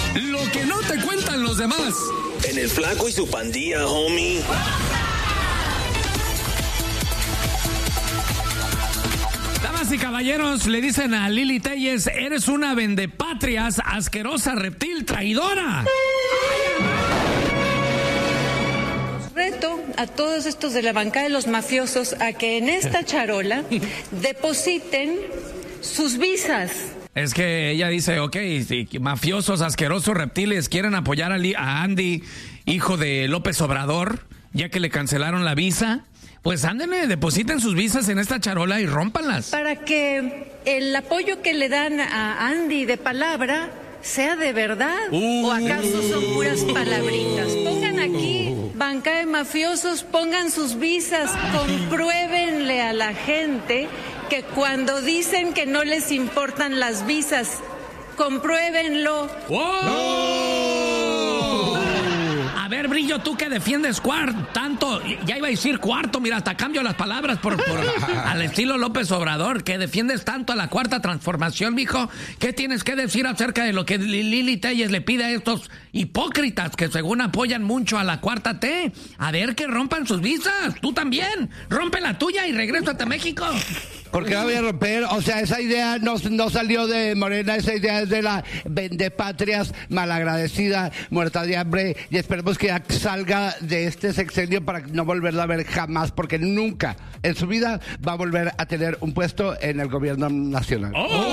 Lo que no te cuentan los demás. En el Flaco y su Pandilla, homie. Damas y caballeros, le dicen a Lili Téllez: eres una vendepatrias, asquerosa reptil, traidora. Reto a todos estos de la bancada de los mafiosos a que en esta charola depositen sus visas. Es que ella dice, ok, si mafiosos, asquerosos, reptiles quieren apoyar a Andy, hijo de López Obrador, ya que le cancelaron la visa, pues ándenle, depositen sus visas en esta charola y rómpanlas. Para que el apoyo que le dan a Andy de palabra sea de verdad. ¿O acaso son puras palabritas? Pongan aquí, bancada de mafiosos, pongan sus visas, compruébenle a la gente que cuando dicen que no les importan las visas, compruébenlo. A ver, Brillo, tú que defiendes tanto, ya iba a decir cuarto, mira, hasta cambio las palabras por al estilo López Obrador, que defiendes tanto a la cuarta transformación, mijo. ¿Qué tienes que decir acerca de lo que Lili Téllez le pide a estos hipócritas que según apoyan mucho a la cuarta T? A ver, que rompan sus visas, tú también, rompe la tuya y regrésate a México. ¿Por qué la voy a romper? O sea, esa idea no salió de Morena, esa idea es de la vendepatrias malagradecida, muerta de hambre, y esperemos que salga de este sexenio para no volverla a ver jamás, porque nunca en su vida va a volver a tener un puesto en el gobierno nacional.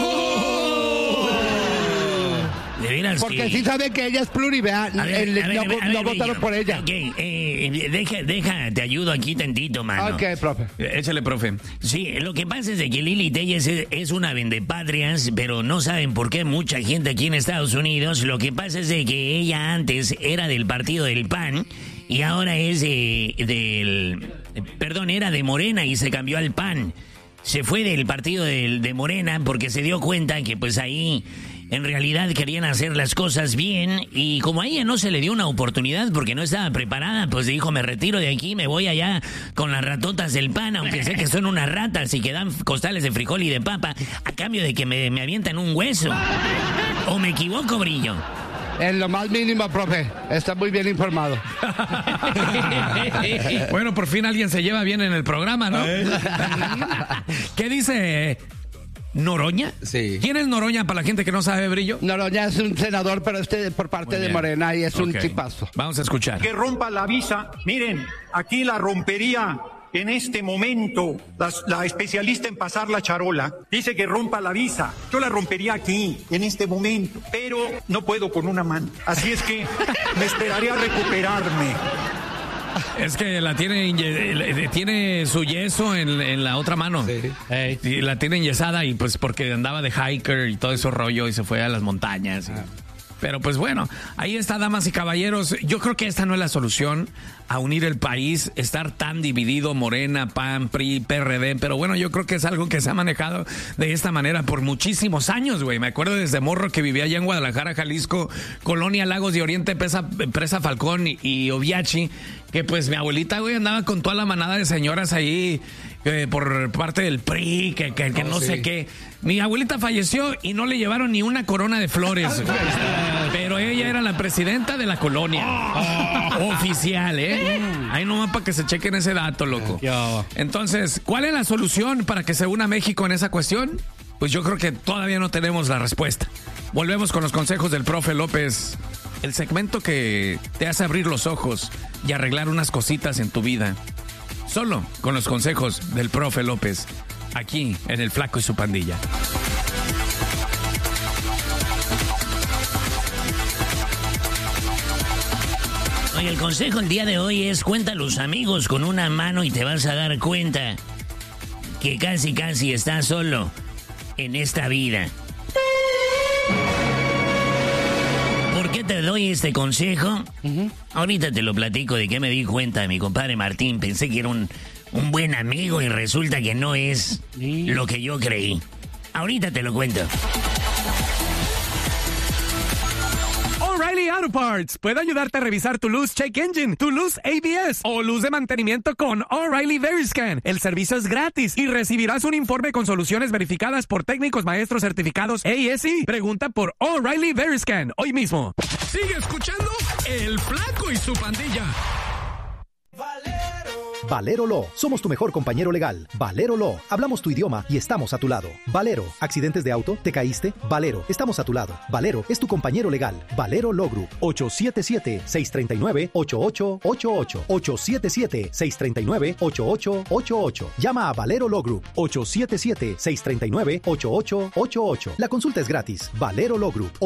Porque sí sabe que ella es pluri, vea, no votaron por ella. Ok, te ayudo aquí tantito, mano. Ok, profe. Échale, profe. Sí, lo que pasa es de que Lili Téllez es una vendepatrias, pero no saben por qué mucha gente aquí en Estados Unidos. Lo que pasa es de que ella antes era del partido del PAN y ahora es era de Morena y se cambió al PAN. Se fue del partido de Morena porque se dio cuenta que pues ahí en realidad querían hacer las cosas bien, y como a ella no se le dio una oportunidad porque no estaba preparada, pues dijo, me retiro de aquí, me voy allá con las ratotas del PAN, aunque sé que son unas ratas y que dan costales de frijol y de papa, a cambio de que me avientan un hueso. ¿O me equivoco, Brillo? En lo más mínimo, profe. Está muy bien informado. Bueno, por fin alguien se lleva bien en el programa, ¿no? ¿Qué dice Noroña? Sí. ¿Quién es Noroña para la gente que no sabe, Brillo? Noroña es un senador, pero por parte de Morena, y es un tipazo. Vamos a escuchar. Que rompa la visa. Miren, aquí la rompería en este momento la especialista en pasar la charola. Dice que rompa la visa. Yo la rompería aquí, en este momento, pero no puedo con una mano. Así es que me esperaré a recuperarme. Es que tiene su yeso en la otra mano. Sí. Y la tiene enyesada y pues porque andaba de hiker y todo ese rollo y se fue a las montañas. Pero pues bueno, ahí está, damas y caballeros. Yo creo que esta no es la solución a unir el país, estar tan dividido, Morena, PAN, PRI, PRD. Pero bueno, yo creo que es algo que se ha manejado de esta manera por muchísimos años, güey. Me acuerdo desde morro que vivía allá en Guadalajara, Jalisco, Colonia Lagos de Oriente, Presa Falcón y Oviachi, que pues mi abuelita, güey, andaba con toda la manada de señoras ahí por parte del PRI, que no sé qué. Mi abuelita falleció y no le llevaron ni una corona de flores. Pero ella era la presidenta de la colonia. Oficial, ¿eh? Ahí nomás para que se chequen ese dato, loco. Entonces, ¿cuál es la solución para que se una México en esa cuestión? Pues yo creo que todavía no tenemos la respuesta. Volvemos con los consejos del profe López. El segmento que te hace abrir los ojos y arreglar unas cositas en tu vida. Solo con los consejos del profe López. Aquí en El Flaco y su Pandilla. Oye, el consejo el día de hoy es cuenta a los amigos con una mano y te vas a dar cuenta que casi estás solo en esta vida. ¿Por qué te doy este consejo? Ahorita te lo platico de qué me di cuenta de mi compadre Martín. Pensé que era un buen amigo y resulta que no es lo que yo creí. Ahorita te lo cuento. O'Reilly Auto Parts puede ayudarte a revisar tu luz check engine, tu luz ABS o luz de mantenimiento con O'Reilly Veriscan. El servicio es gratis y recibirás un informe con soluciones verificadas por técnicos maestros certificados ASE. Pregunta por O'Reilly Veriscan hoy mismo. Sigue escuchando El Flaco y su Pandilla. Valero Law. Somos tu mejor compañero legal. Valero Law. Hablamos tu idioma y estamos a tu lado. Valero. ¿Accidentes de auto? ¿Te caíste? Valero. Estamos a tu lado. Valero es tu compañero legal. Valero Law Group. 877-639-8888. 877-639-8888. Llama a Valero Law Group. 877-639-8888. La consulta es gratis. Valero Law Group.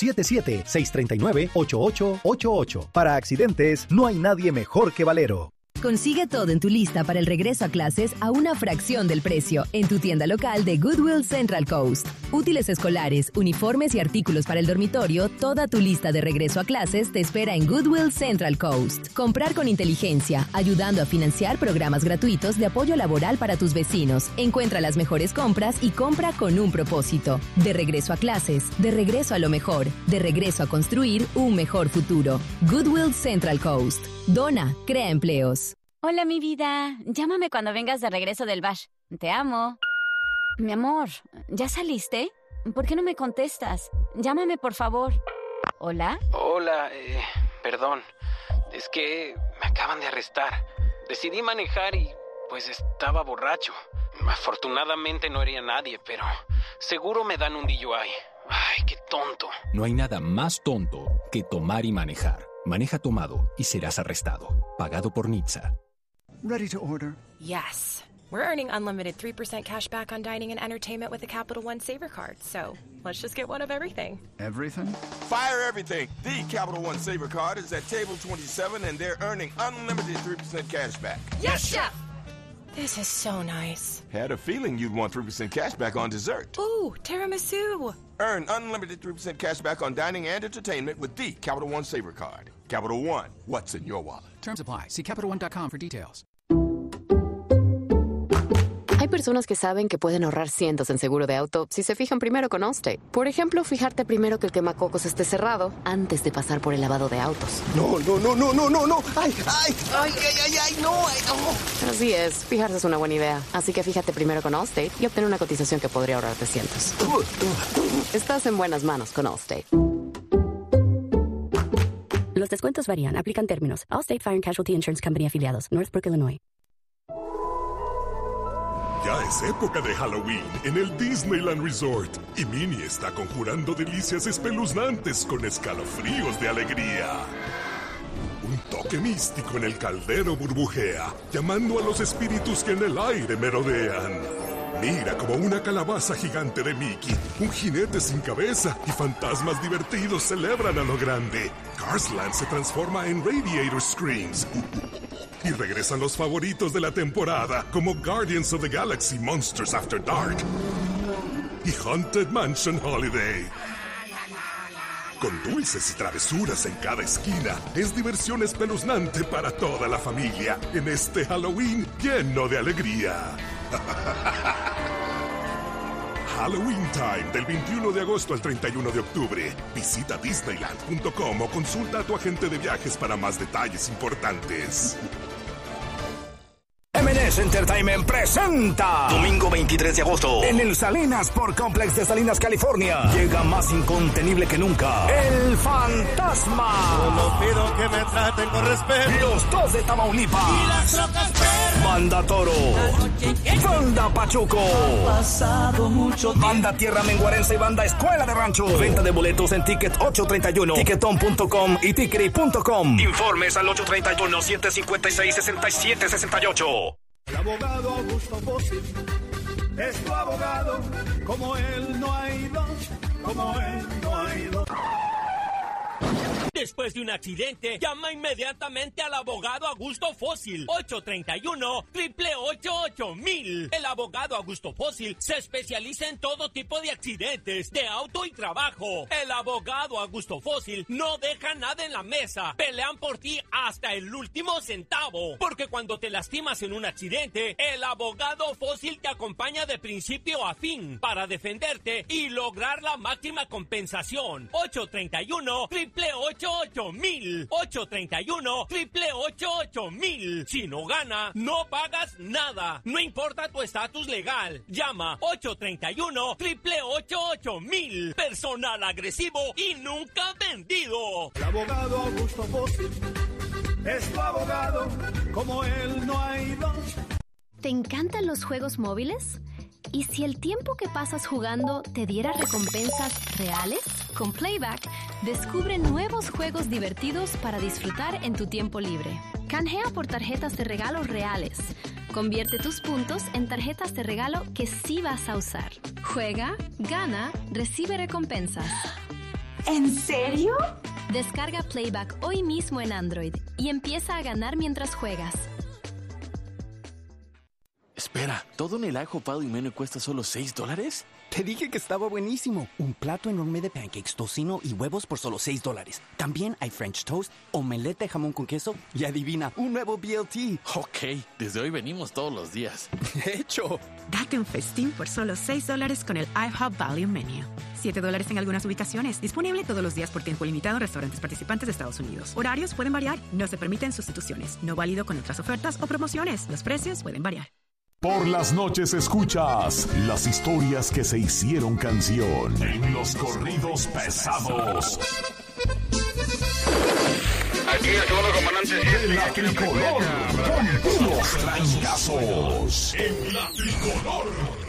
877-639-8888. Para accidentes, no hay nadie mejor que Valero. Consigue todo en tu lista para el regreso a clases a una fracción del precio en tu tienda local de Goodwill Central Coast. Útiles escolares, uniformes y artículos para el dormitorio, toda tu lista de regreso a clases te espera en Goodwill Central Coast. Comprar con inteligencia, ayudando a financiar programas gratuitos de apoyo laboral para tus vecinos. Encuentra las mejores compras y compra con un propósito. De regreso a clases, de regreso a lo mejor, de regreso a construir un mejor futuro. Goodwill Central Coast. Dona, crea empleos. Hola, mi vida. Llámame cuando vengas de regreso del bash. Te amo. Mi amor, ¿ya saliste? ¿Por qué no me contestas? Llámame, por favor. ¿Hola? Hola, perdón. Es que me acaban de arrestar. Decidí manejar y, pues, estaba borracho. Afortunadamente no hería a nadie, pero seguro me dan un DUI. Ay, qué tonto. No hay nada más tonto que tomar y manejar. Maneja tomado y serás arrestado. Pagado por NHTSA. Ready to order? Yes. We're earning unlimited 3% cash back on dining and entertainment with the Capital One Saver Card. So let's just get one of everything. Everything? Fire everything. The Capital One Saver Card is at table 27 and they're earning unlimited 3% cash back. Yes, Chef! This is so nice. Had a feeling you'd want 3% cash back on dessert. Ooh, tiramisu. Earn unlimited 3% cash back on dining and entertainment with the Capital One Saver Card. Capital One, what's in your wallet? Terms apply. See CapitalOne.com for details. Hay personas que saben que pueden ahorrar cientos en seguro de auto si se fijan primero con Allstate. Por ejemplo, fijarte primero que el quemacocos esté cerrado antes de pasar por el lavado de autos. No. ¡Ay, no! Así es, fijarse es una buena idea. Así que fíjate primero con Allstate y obtén una cotización que podría ahorrarte cientos. Estás en buenas manos con Allstate. Los descuentos varían. Aplican términos. Allstate Fire and Casualty Insurance Company afiliados. Northbrook, Illinois. Ya es época de Halloween en el Disneyland Resort y Minnie está conjurando delicias espeluznantes con escalofríos de alegría. Un toque místico en el caldero burbujea, llamando a los espíritus que en el aire merodean. Mira como una calabaza gigante de Mickey, un jinete sin cabeza y fantasmas divertidos celebran a lo grande. Cars Land se transforma en Radiator Screams. Y regresan los favoritos de la temporada, como Guardians of the Galaxy Monsters After Dark y Haunted Mansion Holiday. Con dulces y travesuras en cada esquina, es diversión espeluznante para toda la familia en este Halloween lleno de alegría. Halloween Time, del 21 de agosto al 31 de octubre. Visita Disneyland.com o consulta a tu agente de viajes para más detalles importantes. M&S Entertainment presenta domingo 23 de agosto en el Salinas Sport Complex de Salinas, California. Llega más incontenible que nunca El Fantasma. Solo pido que me traten con respeto. Los Dos de Tamaulipas Y las Rocas Verdes. Banda Toro, Banda Pachuco, pasado mucho tiempo. Banda Tierra Menguarense y Banda Escuela de Rancho. Venta de boletos en Ticket 831, Ticketon.com y Tickery.com. Informes al 831-756-6768. El abogado Augusto Fósil es tu abogado. Como él no hay dos, como él no hay dos. Después de un accidente, llama inmediatamente al abogado Augusto Fósil. 831-888-1000. El abogado Augusto Fósil se especializa en todo tipo de accidentes, de auto y trabajo. El abogado Augusto Fósil no deja nada en la mesa. Pelean por ti hasta el último centavo. Porque cuando te lastimas en un accidente, el abogado Fósil te acompaña de principio a fin para defenderte y lograr la máxima compensación. 831-888-1000. 888-888-1000. 831-888-1000. Si no gana, no pagas nada. No importa tu estatus legal. Llama 831-888-1000. Personal agresivo y nunca vendido. El abogado Augusto Bossy es tu abogado, como él no hay dos. ¿Te encantan los juegos móviles? ¿Y si el tiempo que pasas jugando te diera recompensas reales? Con Playback, descubre nuevos juegos divertidos para disfrutar en tu tiempo libre. Canjea por tarjetas de regalo reales. Convierte tus puntos en tarjetas de regalo que sí vas a usar. Juega, gana, recibe recompensas. ¿En serio? Descarga Playback hoy mismo en Android y empieza a ganar mientras juegas. Espera, ¿todo en el IHOP Value Menu cuesta solo $6? Te dije que estaba buenísimo. Un plato enorme de pancakes, tocino y huevos por solo $6. También hay French toast, omelette de jamón con queso y adivina, un nuevo BLT. Ok, desde hoy venimos todos los días. ¡Hecho! Date un festín por solo $6 con el IHOP Value Menu. $7 en algunas ubicaciones. Disponible todos los días por tiempo limitado en restaurantes participantes de Estados Unidos. Horarios pueden variar. No se permiten sustituciones. No válido con otras ofertas o promociones. Los precios pueden variar. Por las noches escuchas las historias que se hicieron canción en los corridos pesados. Aquí es todo, comandante. De la Tricolor, con puros trancazos. En la Tricolor.